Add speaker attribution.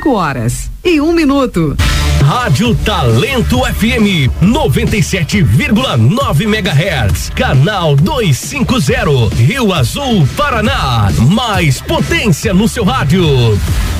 Speaker 1: 5h01.
Speaker 2: Rádio Talento FM 97,9 MHz, canal 250, Rio Azul, Paraná. Mais potência no seu rádio.